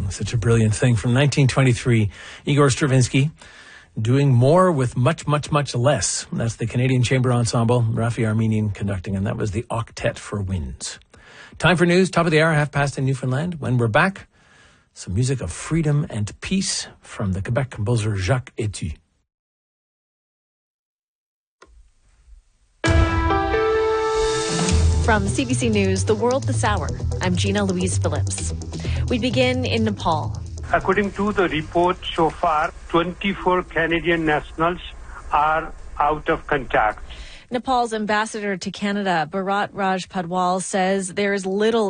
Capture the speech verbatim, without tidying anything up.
Such a brilliant thing. From nineteen twenty-three, Igor Stravinsky, doing more with much, much, much less. That's the Canadian Chamber Ensemble, Rafi Armenian conducting, and that was the Octet for Winds. Time for news, top of the hour, half past in Newfoundland. When we're back, some music of freedom and peace from the Quebec composer Jacques Etu. From C B C News, The World This Hour, I'm Gina Louise Phillips. We begin in Nepal. According to the report so far, twenty-four Canadian nationals are out of contact. Nepal's ambassador to Canada, Bharat Raj Padwal, says there is little